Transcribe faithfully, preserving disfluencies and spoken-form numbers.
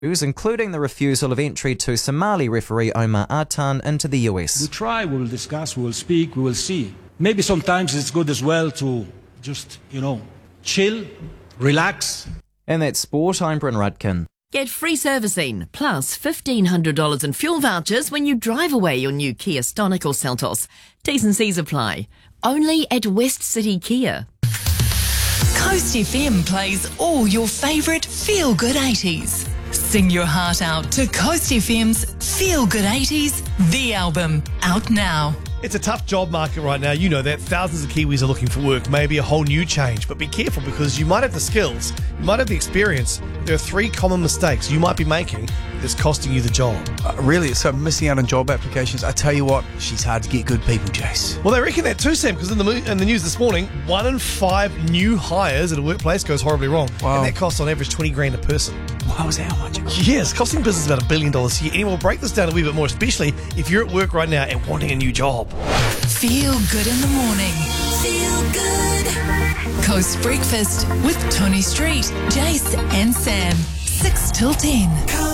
including the refusal of entry to Somali referee Omar Artan into the U S. We try, we will discuss, we will speak, we will see. Maybe sometimes it's good as well to just, you know, chill, relax. And that's sport. I'm Bryn Rudkin. Get free servicing, plus fifteen hundred dollars in fuel vouchers when you drive away your new Kia Stonic or Seltos. T's and C's apply. Only at West City Kia. Coast F M plays all your favourite feel-good eighties. Sing your heart out to Coast F M's Feel Good eighties, the album, out now. It's a tough job market right now. You know that. Thousands of Kiwis are looking for work, maybe a whole new change. But be careful, because you might have the skills, you might have the experience. There are three common mistakes you might be making that's costing you the job. Uh, really? So missing out on job applications? I tell you what, she's hard to get good people, Jace. Well, they reckon that too, Sam, because in the, mo- in the news this morning, one in five new hires at a workplace goes horribly wrong. Wow. And that costs on average twenty grand a person. Wow, is that how much? Yes, costing business about a billion dollars a year. Anyway, we'll break this down a wee bit more, especially if you're at work right now and wanting a new job. Feel good in the morning. Feel good. Coast Breakfast with Tony Street, Jace and Sam. six till ten.